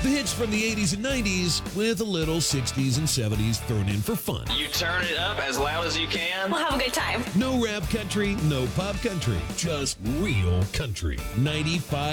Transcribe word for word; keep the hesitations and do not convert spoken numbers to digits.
The hits from the eighties and nineties with a little sixties and seventies thrown in for fun. You turn it up as loud as you can. We'll have a good time. No rap country, no pop country, just real country. ninety-five